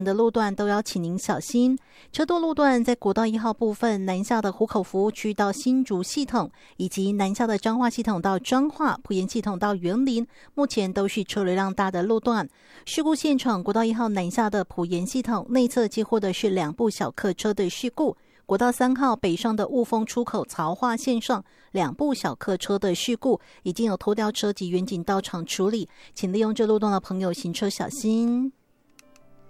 的路段都要请您小心。车多路段在国道1号部分，南下的湖口服务区到新竹系统，以及南下的彰化系统到彰化、埔盐系统到园林，目前都是车流量大的路段。事故现场，国道1号南下的埔盐系统内侧接获的是2部小客车的事故。国道3号北上的雾峰出口曹化线上2部小客车的事故，已经有拖吊车及员警到场处理，请利用这路段的朋友行车小心。